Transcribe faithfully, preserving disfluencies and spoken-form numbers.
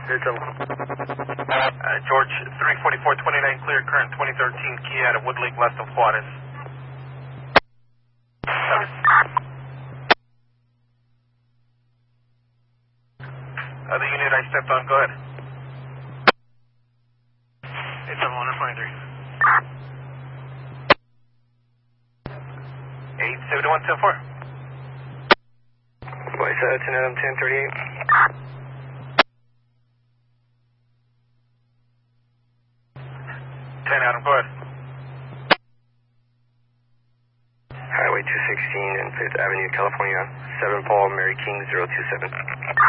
Good double. Uh, George, three forty-four twenty-nine, clear, current twenty thirteen Kia out of Woodlake, west of Juarez. Other unit I stepped on, go ahead. eight seven one twenty-three. eight seven one ten four. Voice out to Adam ten thirty-eight. ten Adam, go ahead. Highway two sixteen and fifth Avenue, California. seven Paul, Mary King, zero two seven.